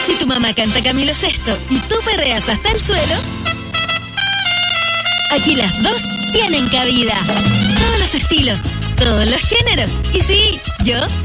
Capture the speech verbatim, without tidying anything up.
Si tu mamá canta Camilo Sesto y tú perreas hasta el suelo, aquí las dos tienen cabida. Todos los estilos, todos los géneros. Y sí, yo